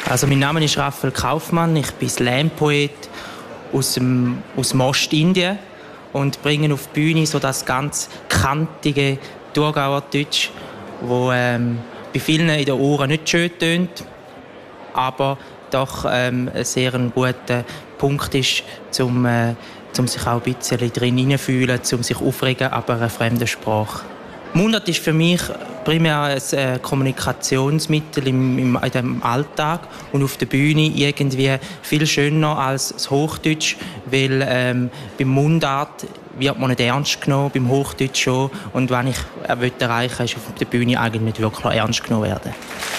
Also mein Name ist Raphael Kaufmann, ich bin Slam-Poet aus Ostindien und bringe auf die Bühne so das ganz kantige Thurgauer Deutsch, wo bei vielen in den Ohren nicht schön tönt, aber doch ein sehr guter Punkt ist, um sich auch ein bisschen drin hineinzufühlen, um sich aufregen, aber eine fremde Sprache. Mundart ist für mich primär ein Kommunikationsmittel in dem Alltag und auf der Bühne irgendwie viel schöner als das Hochdeutsch, weil beim Mundart wird man nicht ernst genommen, beim Hochdeutsch schon. Und was ich erreichen will, ist auf der Bühne eigentlich nicht wirklich ernst genommen werden.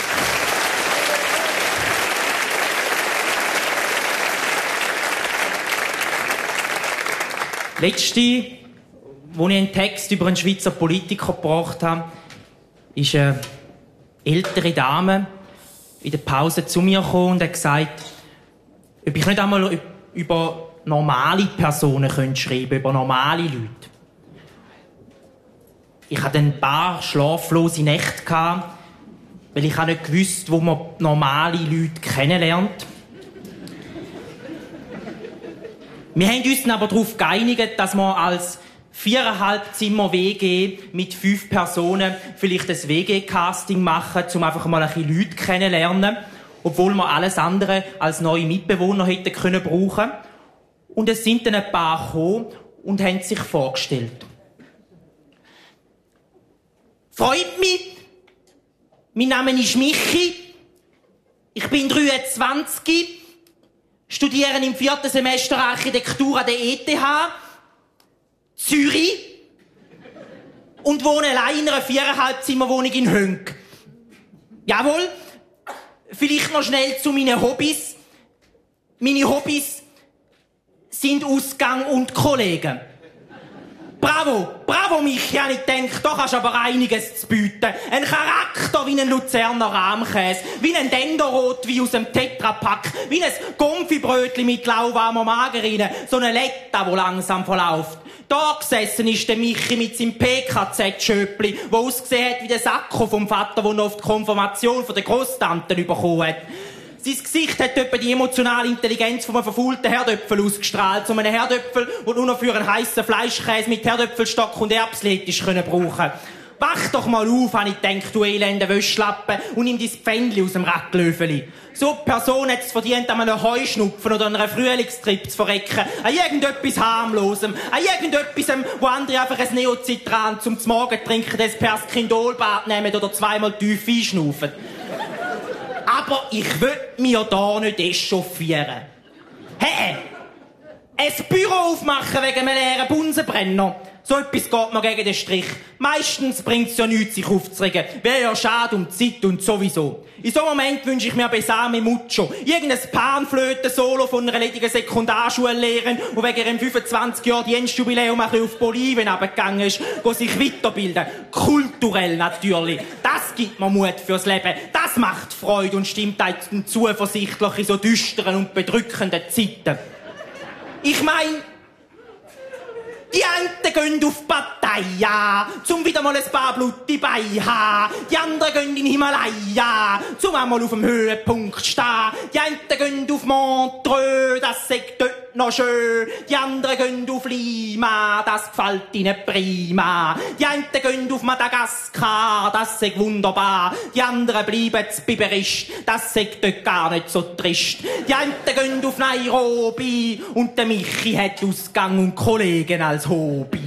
Letzte, als ich einen Text über einen Schweizer Politiker gebracht habe, ist eine ältere Dame in der Pause zu mir gekommen und hat gesagt, ob ich nicht einmal über normale Personen schreiben könnte, über normale Leute. Ich hatte ein paar schlaflose Nächte, weil ich nicht gewusst, wo man normale Leute kennenlernt. Wir haben uns aber darauf geeinigt, dass wir als 4,5 Zimmer WG mit 5 Personen vielleicht ein WG-Casting machen, um einfach mal ein bisschen Leute kennenlernen, obwohl wir alles andere als neue Mitbewohner hätten können brauchen. Und es sind dann ein paar gekommen und haben sich vorgestellt. Freut mich. Mein Name ist Michi. Ich bin 23. Studiere im 4. Semester Architektur an der ETH. Zürich. Und wohne allein in einer 4,5 Zimmerwohnung in Hönk. Jawohl. Vielleicht noch schnell zu meinen Hobbys. Meine Hobbys sind Ausgang und Kollegen. Bravo, bravo Michi, habe ich gedacht, da kannst du aber einiges zu bieten. Ein Charakter wie ein Luzerner Rahmkäse, wie ein Dendorot wie aus dem Tetrapack, wie ein Gumpfibrötli mit lauwarmer Margarine, so eine Letta, wo langsam verläuft. Da gesessen ist der Michi mit seinem PKZ-Schöppli, der ausgesehen hat wie der Sakko vom Vater, der noch auf die Konfirmation von der Grosstanten bekommen hat. Sein Gesicht hat etwa die emotionale Intelligenz von einem verfaulten Herdöpfel ausgestrahlt. So einen Herdöpfel, den du nur noch für einen heissen Fleischkäse mit Herdöpfelstock und Erbsli hättest brauchen können. Wach doch mal auf, habe ich gedacht, du elende Wäschlappe, und nimm dein Pfändli aus dem Racklöfeli. So eine Person hat es verdient, an einem Heuschnupfen oder an einer Frühlingstrip zu verrecken. An irgendetwas harmlosem. An irgendetwas, wo andere einfach ein Neocitran zum Morgen trinken, das Perskindolbad nehmen oder zweimal tief einschnaufen. Aber ich will mir da nicht echauffieren. Hey! Ein Büro aufmachen wegen einem leeren Bunsenbrenner. So etwas geht mir gegen den Strich. Meistens bringt's ja nichts, sich aufzuregen. Wäre ja schade um die Zeit und sowieso. In so einem Moment wünsche ich mir Besame Mucho. Irgendein Panflöten-Solo von einer ledigen Sekundarschullehrerin, die wegen ihrem 25 Jahre Dienstjubiläum ein bisschen auf Bolivien runtergegangen ist, die sich weiterbilden. Kulturell natürlich. Das gibt mir Mut fürs Leben. Das macht Freude und stimmt einem zuversichtlich in so düsteren und bedrückenden Zeiten. Ich meine, die einen gehen auf die Partei, ja, zum wieder mal ein paar Blut bei haben. Die anderen gehen in den Himalaya, zum einmal auf dem Höhepunkt stehen. Die einen gehen auf Montreux, das sagt dort noch schön. Die anderen gehen auf Lima, das gefällt ihnen prima. Die einen gehen auf Madagaskar, das sagt wunderbar. Die anderen bleiben zu Biberisch, das sagt dort gar nicht so trist. Die einen gehen auf Nairobi und der Michi hat Ausgang und Kollegen als Hobby.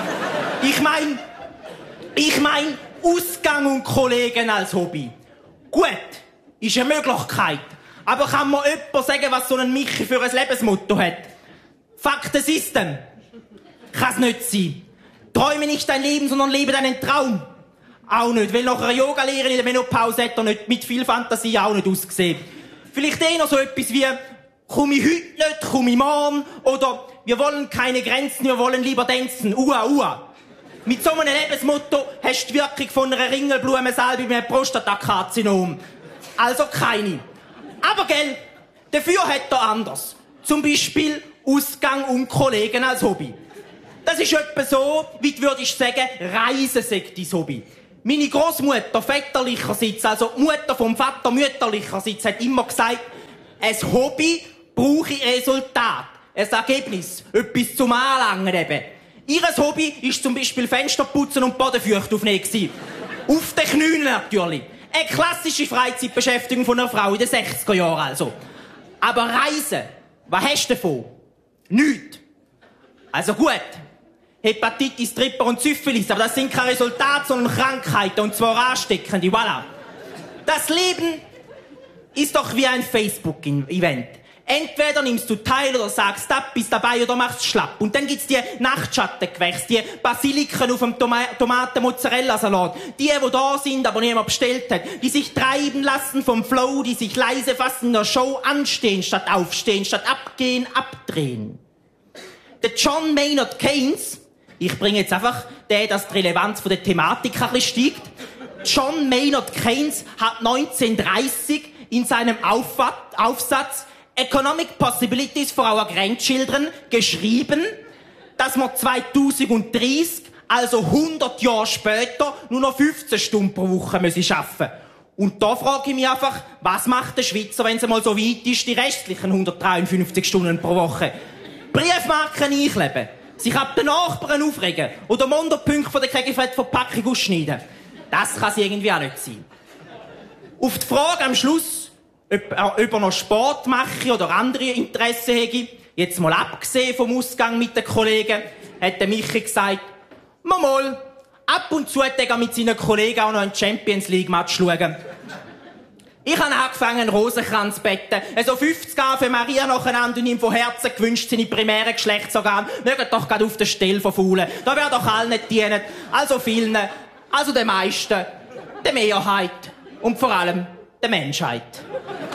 Ich mein Ausgang und Kollegen als Hobby. Gut, ist eine Möglichkeit. Aber kann mir jemand sagen, was so ein Michi für ein Lebensmotto hat? Fuck the system. Kann's nicht sein. Träume nicht dein Leben, sondern lebe deinen Traum. Auch nicht, weil nach einer Yoga-Lehrerin in der Menopause hat er nicht mit viel Fantasie auch nicht ausgesehen. Vielleicht noch so etwas wie, komm ich heute nicht, komm ich morgen, oder wir wollen keine Grenzen, wir wollen lieber tanzen, ua, ua. Mit so einem Lebensmotto hast du die Wirkung von einer Ringelblumensalbe mit einem Prostatakarzinom. Also keine. Aber gell, dafür hat er anders. Zum Beispiel Ausgang und Kollegen als Hobby. Das ist etwa so, wie du würdest sagen, Reisen sei dein Hobby. Meine Großmutter väterlicherseits, also die Mutter vom Vater mütterlicherseits, hat immer gesagt, ein Hobby brauche Resultat. Ein Ergebnis. Etwas zum Anlangen eben. Ihres Hobby ist zum Beispiel Fenster putzen und Bodenfeucht aufnehmen. Auf den Knien natürlich. Eine klassische Freizeitbeschäftigung von einer Frau in den 60er Jahren also. Aber Reisen, was hast du davon? Nichts. Also gut. Hepatitis, Tripper und Syphilis, aber das sind keine Resultate, sondern Krankheiten, und zwar ansteckende, voilà. Das Leben ist doch wie ein Facebook-Event. Entweder nimmst du teil oder sagst ab, bist dabei oder machst schlapp. Und dann gibt's die Nachtschattengewächse, die Basiliken auf dem Tomaten-Mozzarella-Salat. Die da sind, aber niemand bestellt hat. Die sich treiben lassen vom Flow, die sich leise fassen in der Show, anstehen statt aufstehen, statt abgehen, abdrehen. Der John Maynard Keynes, ich bringe jetzt einfach dass die Relevanz von der Thematik ein bisschen steigt. John Maynard Keynes hat 1930 in seinem Aufsatz Economic Possibilities for Our Grandchildren geschrieben, dass man 2030, also 100 Jahre später, nur noch 15 Stunden pro Woche arbeiten müssen. Und da frage ich mich einfach, was macht der Schweizer, wenn es mal so weit ist, die restlichen 153 Stunden pro Woche? Briefmarken einkleben, sich ab den Nachbarn aufregen oder Mondopunkte von der Kegelfett-Verpackung ausschneiden. Das kann es irgendwie auch nicht sein. Auf die Frage am Schluss, ob er noch Sport mache oder andere Interessen hätte, jetzt mal abgesehen vom Ausgang mit den Kollegen, hat der Michi gesagt, mal, ab und zu hat er mit seinen Kollegen auch noch einen Champions-League-Match schauen. Ich habe angefangen, einen Rosenkranz zu betten. Also 50 Ave Maria nacheinander und ihm von Herzen gewünscht, seine primären Geschlechtsorgane mögen doch gerade auf der Stelle verfaulen. Da wäre doch allen nicht dienen. Also vielen, also den meisten, der Mehrheit und vor allem der Menschheit.